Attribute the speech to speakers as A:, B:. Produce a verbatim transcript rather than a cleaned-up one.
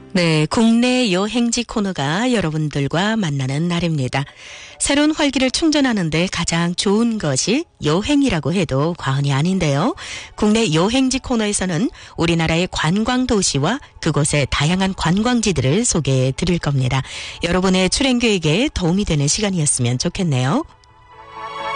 A: 네, 국내 여행지 코너가 여러분들과 만나는 날입니다. 새로운 활기를 충전하는데 가장 좋은 것이 여행이라고 해도 과언이 아닌데요. 국내 여행지 코너에서는 우리나라의 관광 도시와 그곳의 다양한 관광지들을 소개해 드릴 겁니다. 여러분의 출행 계획에 도움이 되는 시간이었으면 좋겠네요.